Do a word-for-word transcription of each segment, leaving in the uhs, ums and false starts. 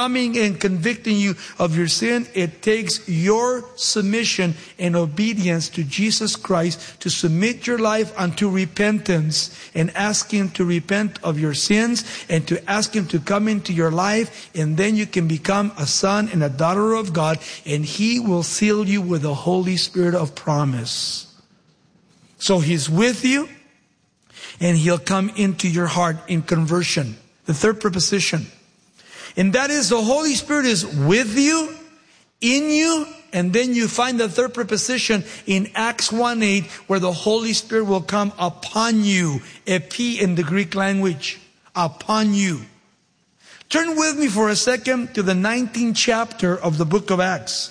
coming and convicting you of your sin. It takes your submission and obedience to Jesus Christ to submit your life unto repentance and ask Him to repent of your sins and to ask Him to come into your life, and then you can become a son and a daughter of God, and He will seal you with the Holy Spirit of promise. So He's with you, and He'll come into your heart in conversion. The third preposition. And that is, the Holy Spirit is with you, in you, and then you find the third preposition in Acts one eight, where the Holy Spirit will come upon you. Epi in the Greek language. Upon you. Turn with me for a second to the nineteenth chapter of the book of Acts.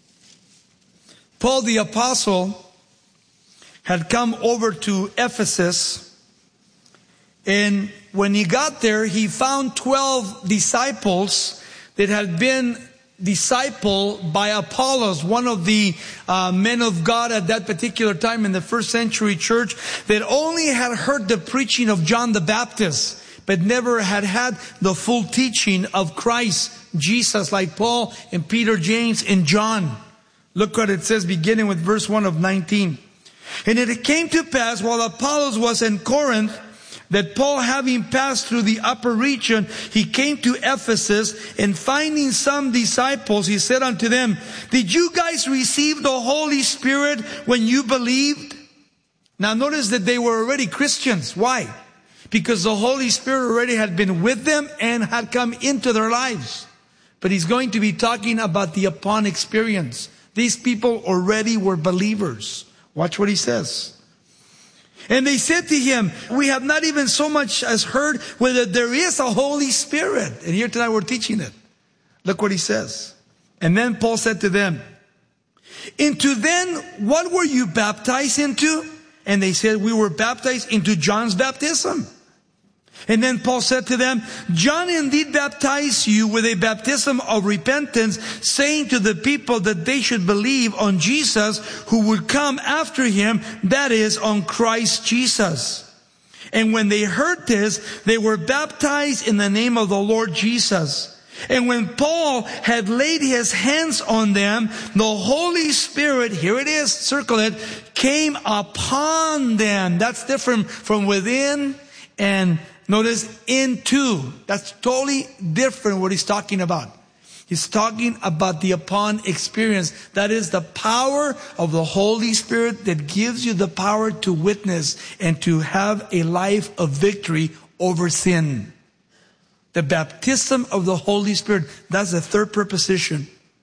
Paul the Apostle had come over to Ephesus, and when he got there, he found twelve disciples that had been discipled by Apollos, one of the uh, men of God at that particular time in the first century church, that only had heard the preaching of John the Baptist, but never had had the full teaching of Christ Jesus, like Paul and Peter, James, and John. Look what it says, beginning with verse one of nineteen. And it came to pass, while Apollos was in Corinth, that Paul, having passed through the upper region, he came to Ephesus, and finding some disciples, he said unto them, did you guys receive the Holy Spirit when you believed? Now notice that they were already Christians. Why? Because the Holy Spirit already had been with them and had come into their lives. But he's going to be talking about the upon experience. These people already were believers. Watch what he says. And they said to him, we have not even so much as heard whether there is a Holy Spirit. And here tonight we're teaching it. Look what he says. And then Paul said to them, into then what were you baptized into? And they said, we were baptized into John's baptism. And then Paul said to them, John indeed baptized you with a baptism of repentance, saying to the people that they should believe on Jesus who would come after him, that is, on Christ Jesus. And when they heard this, they were baptized in the name of the Lord Jesus. And when Paul had laid his hands on them, the Holy Spirit, here it is, circle it, came upon them. That's different from within and notice into. That's totally different what he's talking about. He's talking about the upon experience. That is the power of the Holy Spirit that gives you the power to witness and to have a life of victory over sin. The baptism of the Holy Spirit. That's the third preposition.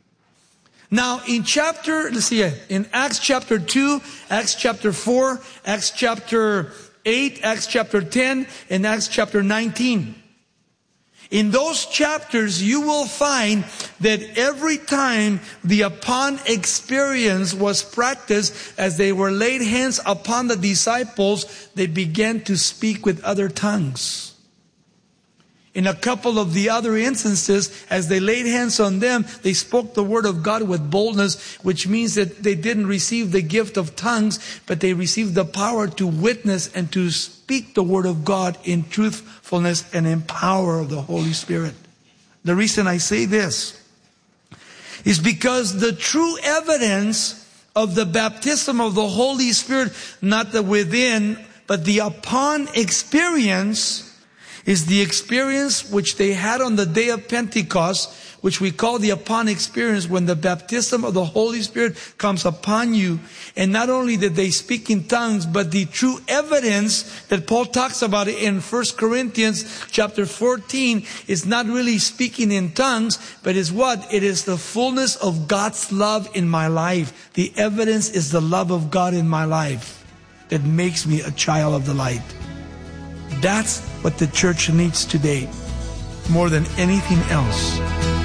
Now in chapter, let's see, in Acts chapter two, Acts chapter four, Acts chapter eight, Acts chapter ten, and Acts chapter nineteen. In those chapters, you will find that every time the upon experience was practiced, as they were laid hands upon the disciples, they began to speak with other tongues. In a couple of the other instances, as they laid hands on them, they spoke the word of God with boldness, which means that they didn't receive the gift of tongues, but they received the power to witness and to speak the word of God in truthfulness and in power of the Holy Spirit. The reason I say this is because the true evidence of the baptism of the Holy Spirit, not the within, but the upon experience, is the experience which they had on the day of Pentecost, which we call the upon experience, when the baptism of the Holy Spirit comes upon you. And not only did they speak in tongues, but the true evidence that Paul talks about in First Corinthians chapter fourteen is not really speaking in tongues, but is what? It is the fullness of God's love in my life. The evidence is the love of God in my life that makes me a child of the light. That's what the church needs today, more than anything else.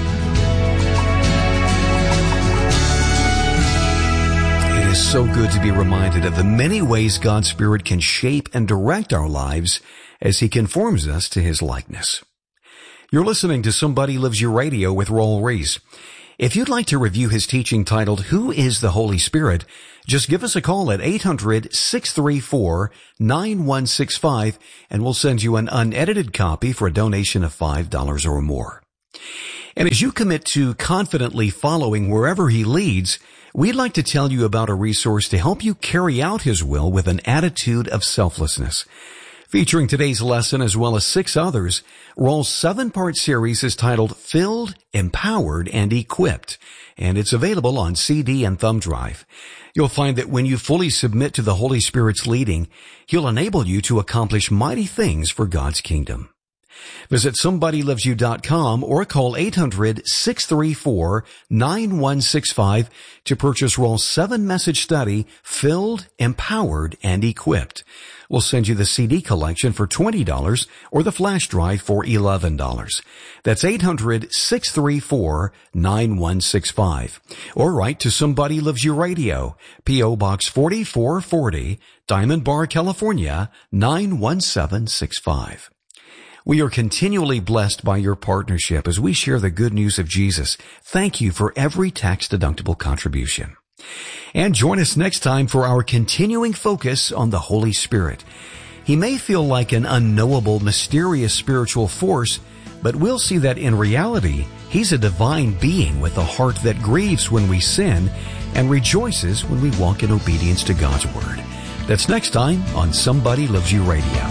It is so good to be reminded of the many ways God's Spirit can shape and direct our lives as He conforms us to His likeness. You're listening to Somebody Lives Your Radio with Raul Ries. If you'd like to review his teaching titled, Who is the Holy Spirit? Just give us a call at eight hundred, six three four, nine one six five and we'll send you an unedited copy for a donation of five dollars or more. And as you commit to confidently following wherever He leads, we'd like to tell you about a resource to help you carry out His will with an attitude of selflessness. Featuring today's lesson as well as six others, Raul's seven-part series is titled Filled, Empowered, and Equipped, and it's available on C D and thumb drive. You'll find that when you fully submit to the Holy Spirit's leading, He'll enable you to accomplish mighty things for God's kingdom. Visit somebody loves you dot com or call eight hundred, six three four, nine one six five to purchase Raul's seven-message study, Filled, Empowered, and Equipped. We'll send you the C D collection for twenty dollars or the flash drive for eleven dollars. That's eight hundred, six three four, nine one six five. Or write to Somebody Loves You Radio, P O Box forty-four forty, Diamond Bar, California, nine one seven six five. We are continually blessed by your partnership as we share the good news of Jesus. Thank you for every tax-deductible contribution. And join us next time for our continuing focus on the Holy Spirit. He may feel like an unknowable, mysterious spiritual force, but we'll see that in reality, He's a divine being with a heart that grieves when we sin and rejoices when we walk in obedience to God's Word. That's next time on Somebody Loves You Radio.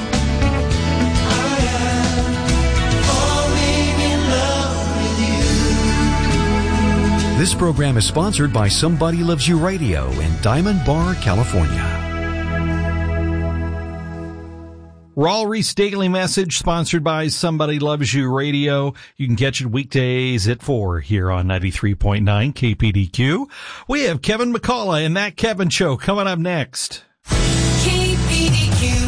This program is sponsored by Somebody Loves You Radio in Diamond Bar, California. Raul Ries Daily Message, sponsored by Somebody Loves You Radio. You can catch it weekdays at four here on ninety-three point nine K P D Q. We have Kevin McCullough and That Kevin Show coming up next. K P D Q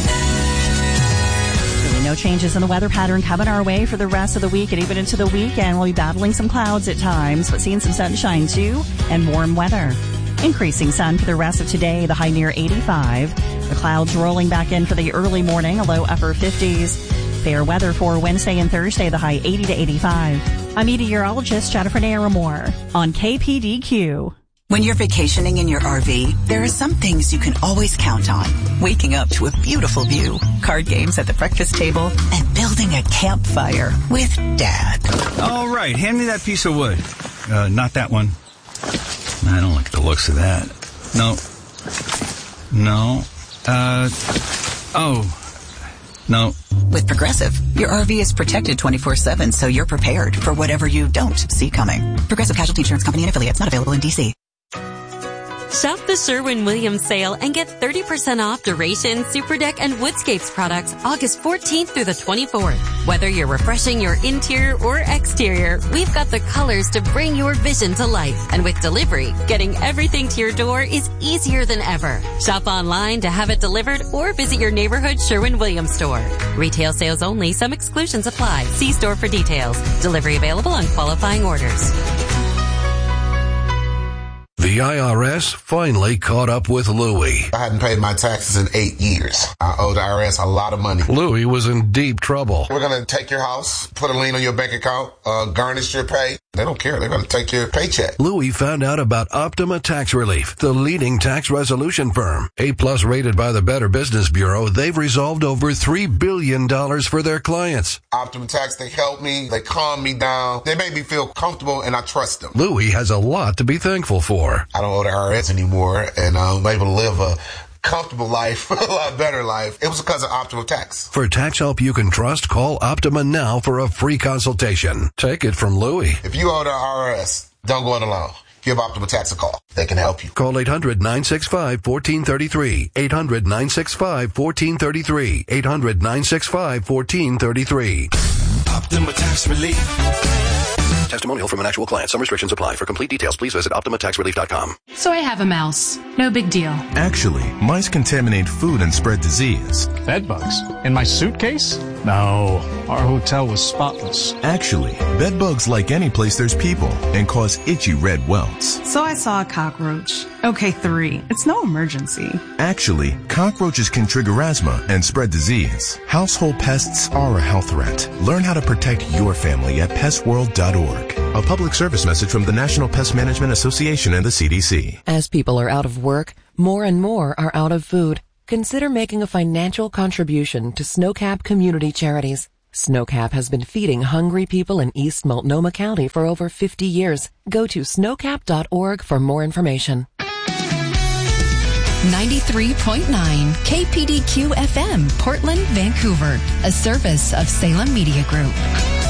No changes in the weather pattern coming our way for the rest of the week and even into the weekend. We'll be battling some clouds at times, but seeing some sunshine too and warm weather. Increasing sun for the rest of today, the high near eighty-five. The clouds rolling back in for the early morning, a low upper fifties. Fair weather for Wednesday and Thursday, the high eighty to eighty-five. I'm meteorologist Jennifer Naramore on K P D Q. When you're vacationing in your R V, there are some things you can always count on. Waking up to a beautiful view, card games at the breakfast table, and building a campfire with Dad. All right, hand me that piece of wood. Uh, not that one. I don't like the looks of that. No. No. Uh, oh. No. With Progressive, your R V is protected twenty-four seven, so you're prepared for whatever you don't see coming. Progressive Casualty Insurance Company and affiliates, not available in D C. Shop the Sherwin-Williams sale and get thirty percent off Duration, Superdeck, and Woodscapes products August fourteenth through the twenty-fourth. Whether you're refreshing your interior or exterior, we've got the colors to bring your vision to life. And with delivery, getting everything to your door is easier than ever. Shop online to have it delivered or visit your neighborhood Sherwin-Williams store. Retail sales only. Some exclusions apply. See store for details. Delivery available on qualifying orders. The I R S finally caught up with Louie. I hadn't paid my taxes in eight years. I owe the I R S a lot of money. Louie was in deep trouble. We're going to take your house, put a lien on your bank account, uh, garnish your pay. They don't care. They're going to take your paycheck. Louie found out about Optima Tax Relief, the leading tax resolution firm. A-plus rated by the Better Business Bureau, they've resolved over three billion dollars for their clients. Optima Tax, they help me. They calm me down. They make me feel comfortable, and I trust them. Louie has a lot to be thankful for. I don't owe the I R S anymore, and I'm able to live a comfortable life, a lot better life. It was because of Optima Tax. For tax help you can trust, call Optima now for a free consultation. Take it from Louie. If you owe the I R S, don't go it alone. Give Optima Tax a call. They can help you. Call eight hundred, nine six five, one four three three. eight hundred, nine six five, one four three three. eight hundred, nine six five, one four three three. Optima Tax Relief. Testimonial from an actual client. Some restrictions apply. For complete details, please visit optima tax relief dot com. So I have a mouse. No big deal. Actually, mice contaminate food and spread disease. Bed bugs? In my suitcase? No, our hotel was spotless. Actually, bed bugs like any place there's people and cause itchy red welts. So I saw a cockroach. Okay, three. It's no emergency. Actually, cockroaches can trigger asthma and spread disease. Household pests are a health threat. Learn how to protect your family at pest world dot org. A public service message from the National Pest Management Association and the C D C. As people are out of work, more and more are out of food. Consider making a financial contribution to Snowcap Community Charities. SnowCap has been feeding hungry people in East Multnomah County for over fifty years. Go to snowcap dot org for more information. ninety-three point nine K P D Q F M, Portland, Vancouver, a service of Salem Media Group.